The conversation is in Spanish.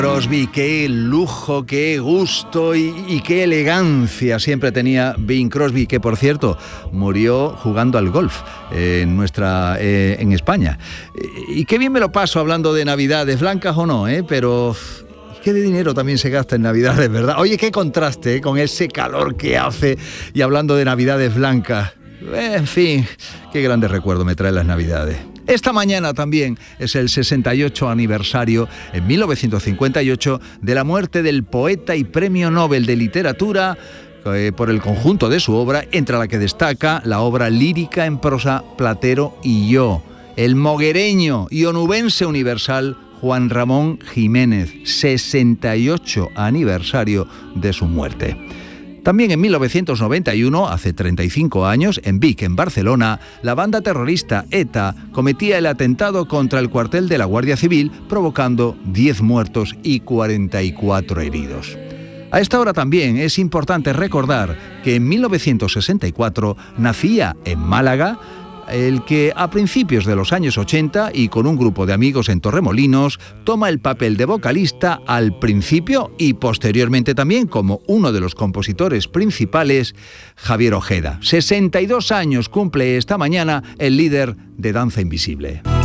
Crosby, qué lujo, qué gusto y qué elegancia siempre tenía Bing Crosby, que por cierto murió jugando al golf en España. Y qué bien me lo paso hablando de Navidades, blancas o no, pero qué de dinero también se gasta en Navidades, ¿verdad? Oye, qué contraste con ese calor que hace y hablando de Navidades blancas. En fin, qué grandes recuerdos me traen las Navidades. Esta mañana también es el 68 aniversario, en 1958, de la muerte del poeta y premio Nobel de Literatura por el conjunto de su obra, entre la que destaca la obra lírica en prosa Platero y yo, el moguereño y onubense universal Juan Ramón Jiménez, 68 aniversario de su muerte. También en 1991, hace 35 años, en Vic, en Barcelona, la banda terrorista ETA cometía el atentado contra el cuartel de la Guardia Civil, provocando 10 muertos y 44 heridos. A esta hora también es importante recordar que en 1964 nacía en Málaga el que a principios de los años 80 y con un grupo de amigos en Torremolinos toma el papel de vocalista al principio y posteriormente también como uno de los compositores principales, Javier Ojeda. 62 años cumple esta mañana el líder de Danza Invisible.